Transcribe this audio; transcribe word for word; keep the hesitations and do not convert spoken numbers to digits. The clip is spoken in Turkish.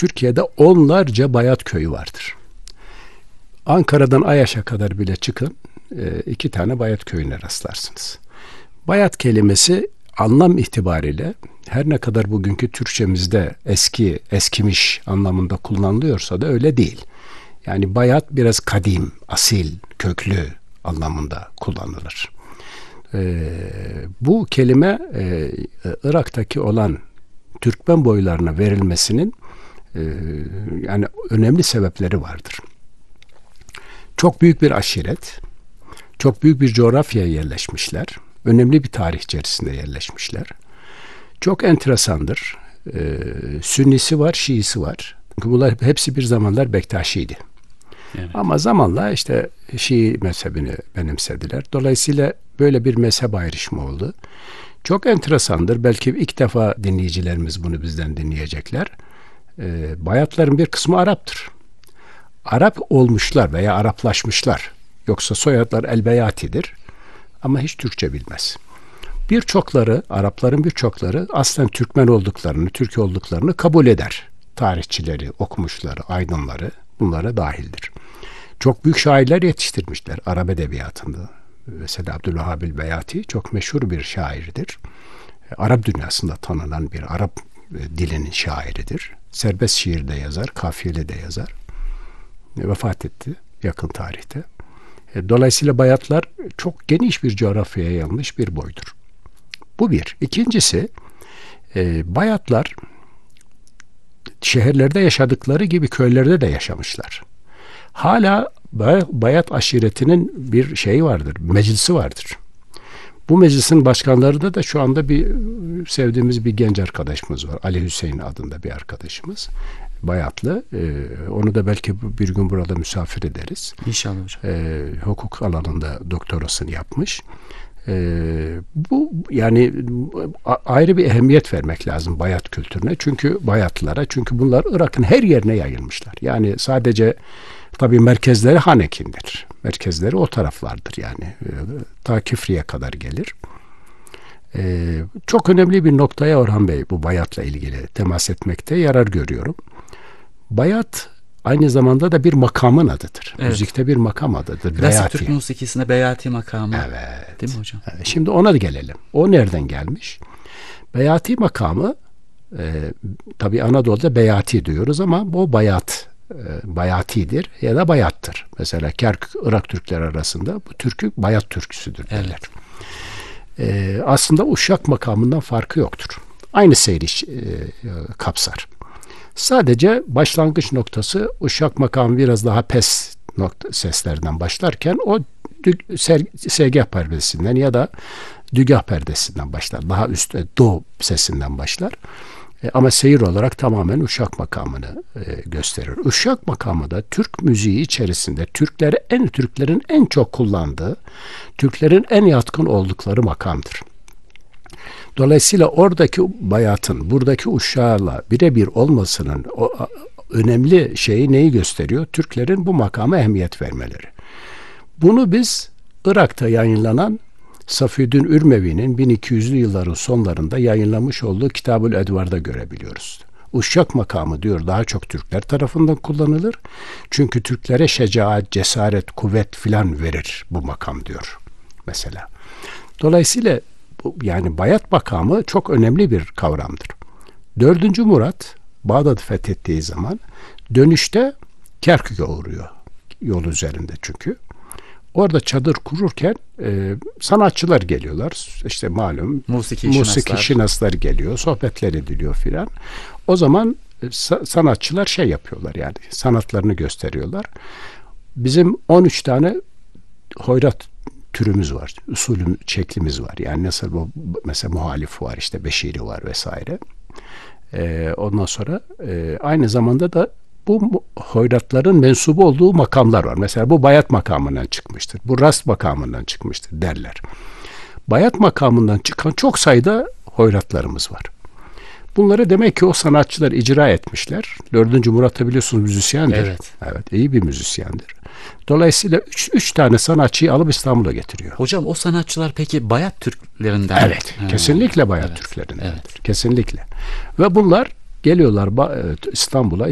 Türkiye'de onlarca bayat köyü vardır. Ankara'dan Ayaş'a kadar bile çıkın, iki tane bayat köyüne rastlarsınız. Bayat kelimesi anlam itibariyle her ne kadar bugünkü Türkçemizde eski, eskimiş anlamında kullanılıyorsa da öyle değil. Yani bayat biraz kadim, asil, köklü anlamında kullanılır. Ee, bu kelime e, Irak'taki olan Türkmen boylarına verilmesinin e, yani önemli sebepleri vardır. Çok büyük bir aşiret, çok büyük bir coğrafyaya yerleşmişler, önemli bir tarih içerisinde yerleşmişler. Çok enteresandır. Ee, Sünnisi var, Şiisi var. Çünkü bunlar hepsi bir zamanlar Bektaşiydi. Evet. Ama zamanla işte Şii mezhebini benimsediler. Dolayısıyla böyle bir mezhep ayrışımı oldu. Çok enteresandır. Belki ilk defa dinleyicilerimiz bunu bizden dinleyecekler. Ee, Bayatların bir kısmı Arap'tır. Arap olmuşlar veya Araplaşmışlar. Yoksa soyadlar El-Beyati'dir. Ama hiç Türkçe bilmez. Birçokları, Arapların birçokları aslen Türkmen olduklarını, Türk olduklarını kabul eder. Tarihçileri, okumuşları, aydınları bunlara dahildir. Çok büyük şairler yetiştirmişler Arap edebiyatında. Mesela Abdülvahhab el-Beyati çok meşhur bir şairdir. Arap dünyasında tanınan bir Arap dilinin şairidir. Serbest şiirde yazar, kafiyeli de yazar. Vefat etti yakın tarihte. Dolayısıyla bayatlar çok geniş bir coğrafyaya yayılmış bir boydur. Bu bir. İkincisi, e, bayatlar şehirlerde yaşadıkları gibi köylerde de yaşamışlar. Hala bayat aşiretinin bir şeyi vardır, meclisi vardır. Bu meclisin başkanlarında da şu anda bir sevdiğimiz bir genç arkadaşımız var. Ali Hüseyin adında bir arkadaşımız. Bayatlı. Ee, onu da belki bir gün burada misafir ederiz. İnşallah hocam. Ee, hukuk alanında doktorasını yapmış. Ee, bu yani a, ayrı bir ehemmiyet vermek lazım bayat kültürüne. Çünkü bayatlılara. Çünkü bunlar Irak'ın her yerine yayılmışlar. Yani sadece tabii merkezleri Hanekin'dir. Merkezleri o taraflardır yani. Ee, ta Küfriye kadar gelir. Ee, çok önemli bir noktaya Orhan Bey bu bayatla ilgili temas etmekte yarar görüyorum. Bayat aynı zamanda da bir makamın adıdır. Evet. Müzikte bir makam adıdır. Klasik Beyati. Türk musikisinde Beyati makamı. Evet. Değil mi hocam? Evet. Şimdi ona da gelelim. O nereden gelmiş? Beyati makamı e, tabii Anadolu'da Beyati diyoruz ama bu bayat e, bayatidir ya da bayattır. Mesela Kerkük, Irak Türkleri arasında bu türkü bayat türküsüdür derler. Evet. E, aslında Uşak makamından farkı yoktur. Aynı seyri e, kapsar. Sadece başlangıç noktası Uşak makamı biraz daha pes nokta, seslerden başlarken o segah perdesinden ya da dügah perdesinden başlar. Daha üst do sesinden başlar. E, ama seyir olarak tamamen Uşak makamını e, gösterir. Uşak makamı da Türk müziği içerisinde Türkleri en Türklerin en çok kullandığı, Türklerin en yatkın oldukları makamdır. Dolayısıyla oradaki bayatın buradaki uşağıyla birebir olmasının o önemli şeyi neyi gösteriyor? Türklerin bu makama ehemmiyet vermeleri. Bunu biz Irak'ta yayınlanan Safiyüddin Ürmevi'nin bin iki yüzlü yılların sonlarında yayınlamış olduğu Kitab-ül Edvar'da görebiliyoruz. Uşak makamı diyor daha çok Türkler tarafından kullanılır. Çünkü Türklere şecaat, cesaret, kuvvet filan verir bu makam diyor mesela. Dolayısıyla yani bayat makamı çok önemli bir kavramdır. Dördüncü Murat Bağdat'ı fethettiği zaman dönüşte Kerkük'e uğruyor. Yol üzerinde çünkü. Orada çadır kururken e, sanatçılar geliyorlar. İşte malum musiki, musiki şinaslar geliyor. Sohbetler ediliyor filan. O zaman e, sanatçılar şey yapıyorlar yani sanatlarını gösteriyorlar. Bizim on üç tane hoyrat türümüz var. Usulü şeklimiz var. Yani nasıl bu mesela muhalif var işte beşiri var vesaire. Ee, ondan sonra e, aynı zamanda da bu hoyratların mensubu olduğu makamlar var. Mesela bu bayat makamından çıkmıştır. Bu rast makamından çıkmıştır derler. Bayat makamından çıkan çok sayıda hoyratlarımız var. Bunları demek ki o sanatçılar icra etmişler. Dördüncü Murat'ta biliyorsunuz müzisyendir. Evet. Evet, iyi bir müzisyendir. Dolayısıyla üç, üç tane sanatçıyı alıp İstanbul'a getiriyor. Hocam o sanatçılar peki bayat Türklerinden? Evet. Ha. Kesinlikle bayat evet, Türklerinden. Evet. Kesinlikle. Ve bunlar geliyorlar İstanbul'a.